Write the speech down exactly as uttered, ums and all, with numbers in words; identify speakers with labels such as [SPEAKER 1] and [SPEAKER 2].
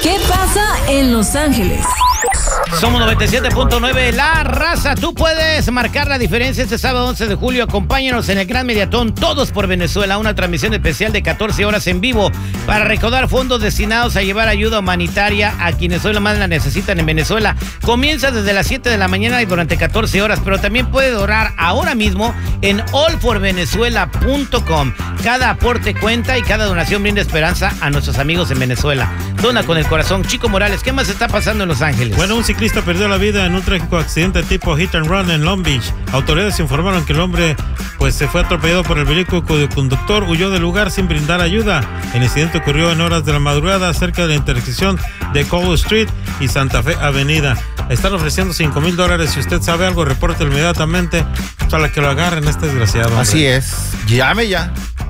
[SPEAKER 1] ¿Qué pasa en Los Ángeles?
[SPEAKER 2] Somos noventa y siete punto nueve, La Raza. Tú puedes marcar la diferencia este sábado once de julio. Acompáñanos en el Gran Mediatón Todos por Venezuela, una transmisión especial de catorce horas en vivo para recaudar fondos destinados a llevar ayuda humanitaria a quienes hoy lo más la necesitan en Venezuela. Comienza desde las siete de la mañana y durante catorce horas, pero también puede donar ahora mismo en all for venezuela punto com. Cada aporte cuenta y cada donación brinda esperanza a nuestros amigos en Venezuela. Dona con el corazón. Chico Morales, ¿qué más está pasando en Los Ángeles?
[SPEAKER 3] Bueno, un ciclista perdió la vida en un trágico accidente tipo hit and run en Long Beach. Autoridades informaron que el hombre pues se fue atropellado por el vehículo cuyo conductor huyó del lugar sin brindar ayuda. El incidente ocurrió en horas de la madrugada cerca de la intersección de Cole Street y Santa Fe Avenida. Están ofreciendo cinco mil dólares. Si usted sabe algo, reporte inmediatamente para que lo agarren a este desgraciado.
[SPEAKER 4] Así hombre. es. Llame ya.